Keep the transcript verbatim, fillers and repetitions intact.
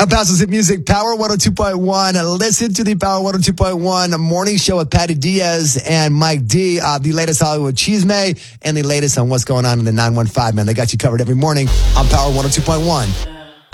Apostles Hit Music, Power one oh two point one. Listen to the Power one oh two point one morning show with Patty Diaz and Mike D. Uh, the latest Hollywood Cheesemay and the latest on what's going on in the nine one five, man. They got you covered every morning on Power one oh two point one.